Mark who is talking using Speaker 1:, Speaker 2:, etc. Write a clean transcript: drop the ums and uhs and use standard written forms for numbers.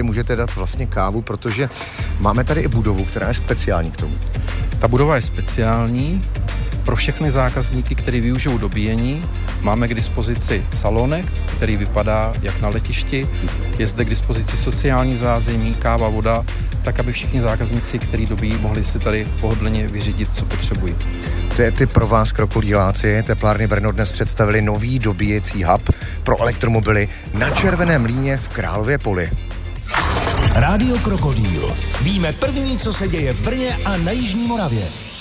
Speaker 1: tady můžete dát vlastně kávu, protože máme tady i budovu, která je speciální k tomu.
Speaker 2: Ta budova je speciální pro všechny zákazníky, kteří využijou dobíjení. Máme k dispozici salonek, který vypadá jak na letišti. Je zde k dispozici sociální zázemí, káva, voda, tak aby všichni zákazníci, kteří dobíjí, mohli si tady pohodlně vyřídit, co potřebují.
Speaker 1: To je pro vás, krokodýláci. Teplárny Brno dnes představili nový dobíjecí hub pro elektromobily na Červeném Mlýně v Králově Poli.
Speaker 3: Rádio Krokodýl. Víme první, co se děje v Brně a na Jižní Moravě.